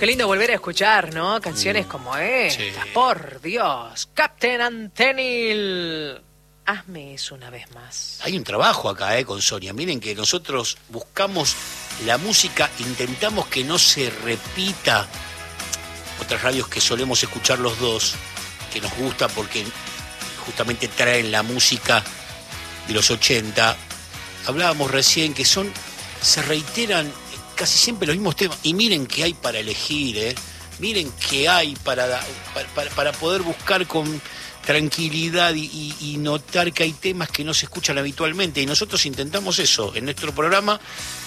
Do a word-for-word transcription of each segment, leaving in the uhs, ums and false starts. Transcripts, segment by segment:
Qué lindo volver a escuchar, ¿no? Canciones mm. como esta. Sí. Por Dios. Captain Antenil. Hazme eso una vez más. Hay un trabajo acá, eh, con Sonia. Miren que nosotros buscamos la música, intentamos que no se repita otras radios que solemos escuchar los dos, que nos gusta porque justamente traen la música de los ochenta. Hablábamos recién que son, se reiteran casi siempre los mismos temas. Y miren que hay para elegir, ¿eh? Miren que hay para, para, para poder buscar con tranquilidad y, y, y notar que hay temas que no se escuchan habitualmente. Y nosotros intentamos eso. En nuestro programa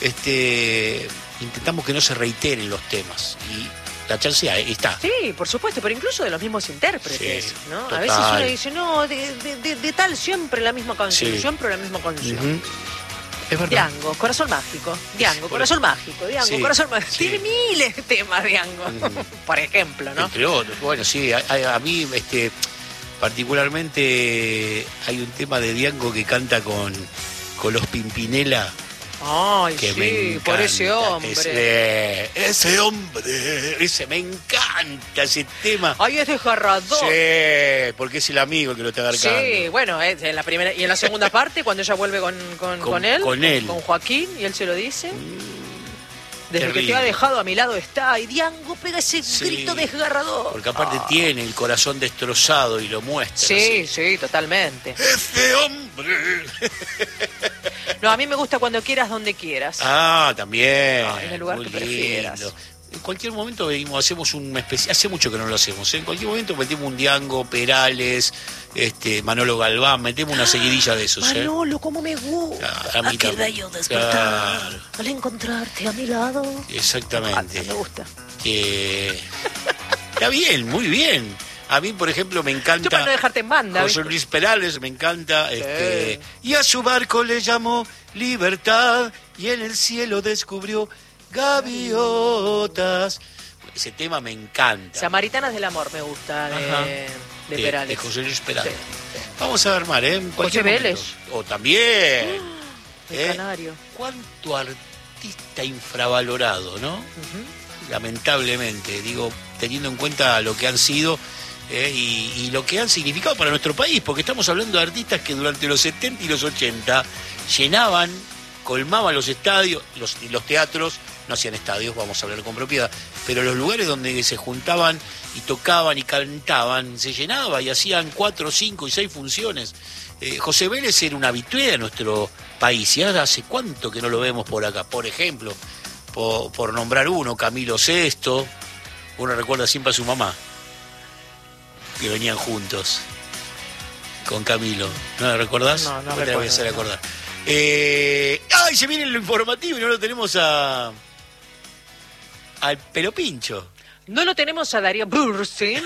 este, intentamos que no se reiteren los temas. Y la chance está. Sí, por supuesto, pero incluso de los mismos intérpretes, sí, ¿no? Total. A veces uno dice, no, de, de, de, de tal siempre la misma canción, sí. siempre la misma canción. Uh-huh. Es verdad. Diango, Corazón Mágico, Diango, Corazón Mágico, Diango, sí, Corazón Mágico. Sí. Tiene miles de temas, Diango, uh-huh. por ejemplo, ¿no? Entre otros, bueno, sí, a, a, a mí, este, particularmente hay un tema de Diango que canta con, con los Pimpinela. Ay, que sí, me encanta, por ese hombre. Ese, ese hombre, ese me encanta ese tema. Ay, es desgarrador. Sí, porque es el amigo que lo está agarcando. Sí, bueno, es en la primera y en la segunda parte, cuando ella vuelve con, con, con, con él, con él, con Joaquín, y él se lo dice. Mm. Desde que te ha dejado a mi lado está, y Diango pega ese sí, grito desgarrador. Porque aparte oh. tiene el corazón destrozado y lo muestra. Sí, así. sí, totalmente. ¡Ese hombre! No, a mí me gusta Cuando quieras, donde quieras. Ah, también. No, en el lugar muy que prefieras. Lindo. En cualquier momento venimos, hacemos un especial, hace mucho que no lo hacemos, ¿eh? En cualquier momento metemos un Diango, Perales, este, Manolo Galván, metemos una seguidilla de esos. Manolo, ¿eh? cómo me gusta. Ah, a mí qué bello despertar claro. al encontrarte a mi lado. Exactamente. Ah, me gusta. Eh, está bien, muy bien. A mí, por ejemplo, me encanta... Yo para no dejarte en banda. José Luis Perales, me encanta. Este, eh. Y a su barco le llamó Libertad y en el cielo descubrió gaviotas. Ese tema me encanta. Samaritanas del amor me gusta, de, de, de Perales. De José Luis Perales. Sí, sí. Vamos a ver, Mar, ¿eh? José Vélez. O también. Uh, el ¿eh? Canario. Cuánto artista infravalorado, ¿no? Uh-huh. Lamentablemente, digo, teniendo en cuenta lo que han sido... Eh, y, y lo que han significado para nuestro país, porque estamos hablando de artistas que durante los setenta y los ochenta llenaban, colmaban los estadios, los, los teatros, no hacían estadios, vamos a hablar con propiedad, pero los lugares donde se juntaban y tocaban y cantaban, se llenaba y hacían cuatro, cinco y seis funciones. Eh, José Vélez era un habitué de nuestro país, y ahora hace cuánto que no lo vemos por acá. Por ejemplo, por, por nombrar uno, Camilo Sesto, uno recuerda siempre a su mamá, que venían juntos con Camilo. ¿No lo recordás? No, no te recuerdo. Voy a hacer acordar. Eh, ¡Ay! Se viene lo informativo y no lo tenemos a... al Pelo Pincho. No lo tenemos a Darío Bursin,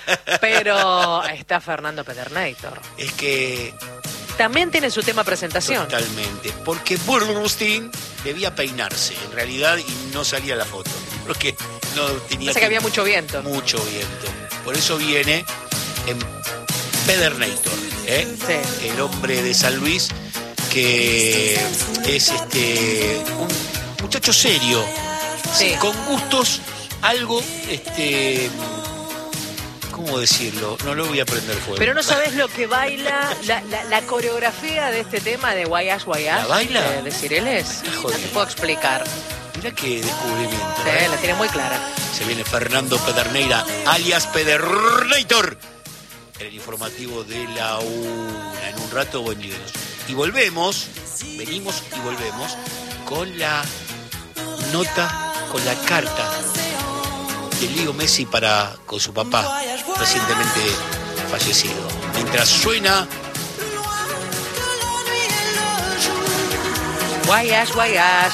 pero está Fernando Pedernator. Es que... también tiene su tema presentación. Totalmente. Porque Burstein debía peinarse, en realidad, y no salía la foto. Porque no tenía... Parece que había mucho viento. Mucho viento. Por eso viene en Pedernator, ¿eh? Sí. El hombre de San Luis, que es este un muchacho serio, sí. con gustos algo, este, ¿cómo decirlo? No lo voy a prender fuego. Pero no sabés lo que baila, la, la, la coreografía de este tema de Guayas Guayas. ¿La baila? De, de Cireles. No te puedo explicar. Mirá qué descubrimiento. Sí, ¿eh? la tiene muy clara. Se viene Fernando Pederneira, alias Pedernator, en el informativo de la una. En un rato, buen día. Y volvemos, venimos y volvemos con la nota, con la carta de Leo Messi para con su papá, recientemente fallecido. Mientras suena... Guayas, Guayas.